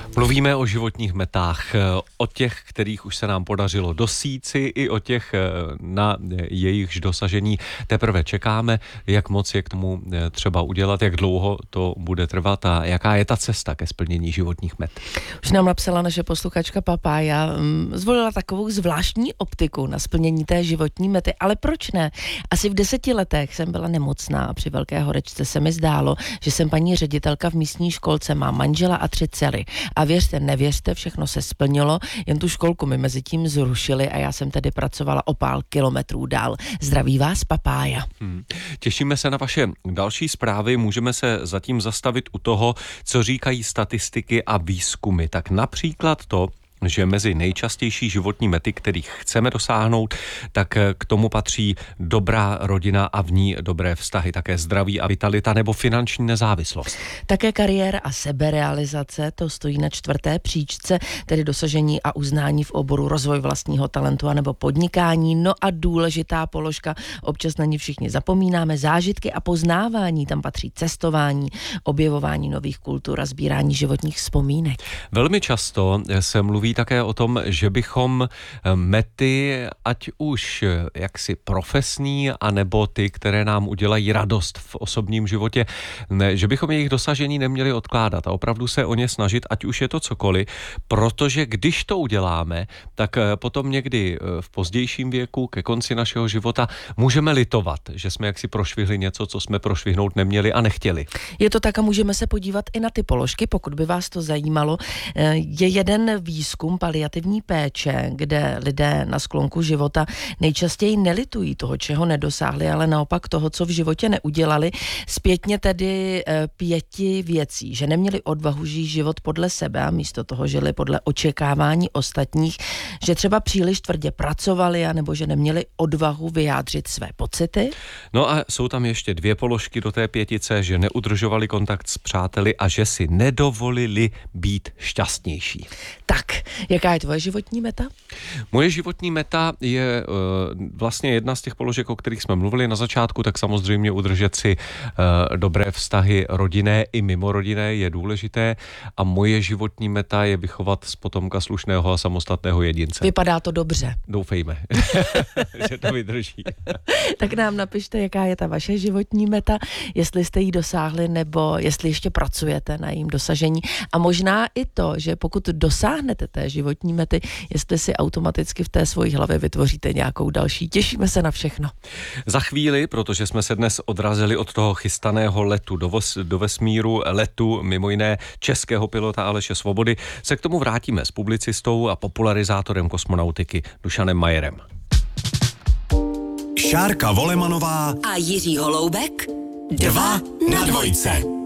Mluvíme o životních metách, o těch, kterých už se nám podařilo dosíci, i o těch, na jejichž dosažení teprve čekáme, jak moc je k tomu třeba udělat, jak dlouho to bude trvat a jaká je ta cesta ke splnění životních met. Už nám napsala naše posluchačka Papája, zvolila takovou zvláštní optiku na splnění té životní mety, ale proč ne? Asi v 10 letech jsem byla nemocná a při velké horečce se mi zdálo, že jsem paní ředitelka v místní školce, mám manžela a 3 dcery. A věřte, nevěřte, všechno se splnilo, jen tu školku mi mezi tím zrušili a já jsem tedy pracovala o pár kilometrů dál. Zdraví vás, Papája. Těšíme se na vaše další zprávy, můžeme se zatím zastavit u toho, co říkají statistiky a výzkumy. Tak například to, že mezi nejčastější životní mety, kterých chceme dosáhnout, tak k tomu patří dobrá rodina a v ní dobré vztahy, také zdraví a vitalita nebo finanční nezávislost. Také kariéra a seberealizace, to stojí na 4. příčce, tedy dosažení a uznání v oboru rozvoj vlastního talentu a nebo podnikání. No a důležitá položka, občas na ní všichni zapomínáme, zážitky a poznávání, tam patří cestování, objevování nových kultur a sbírání životních vzpomínek. Velmi často se mluví také o tom, že bychom mety, ať už jaksi profesní, anebo ty, které nám udělají radost v osobním životě, že bychom jejich dosažení neměli odkládat a opravdu se o ně snažit, ať už je to cokoliv, protože když to uděláme, tak potom někdy v pozdějším věku, ke konci našeho života, můžeme litovat, že jsme jaksi prošvihli něco, co jsme prošvihnout neměli a nechtěli. Je to tak a můžeme se podívat i na ty položky, pokud by vás to zajímalo. Je jeden výzkum paliativní péče, kde lidé na sklonku života nejčastěji nelitují toho, čeho nedosáhli, ale naopak toho, co v životě neudělali. Zpětně tedy 5 věcí, že neměli odvahu žít život podle sebe a místo toho žili podle očekávání ostatních, že třeba příliš tvrdě pracovali a nebo že neměli odvahu vyjádřit své pocity. No a jsou tam ještě 2 položky do té 5, že neudržovali kontakt s přáteli a že si nedovolili být šťastnější. Tak, jaká je tvoje životní meta? Moje životní meta je vlastně jedna z těch položek, o kterých jsme mluvili na začátku, tak samozřejmě udržet si dobré vztahy rodinné i mimorodinné je důležité a moje životní meta je vychovat z potomka slušného a samostatného jedince. Vypadá to dobře. Doufejme, že to vydrží. Tak nám napište, jaká je ta vaše životní meta, jestli jste jí dosáhli nebo jestli ještě pracujete na jejím dosažení. A možná i to, že pokud dosáhnete té životní mety, jestli si automaticky v té svojí hlavě vytvoříte nějakou další. Těšíme se na všechno. Za chvíli, protože jsme se dnes odrazili od toho chystaného letu do vesmíru, letu mimo jiné českého pilota Aleše Svobody, se k tomu vrátíme s publicistou a popularizátorem kosmonautiky Dušanem Majerem. Šárka Volemanová a Jiří Holoubek 2 na 2.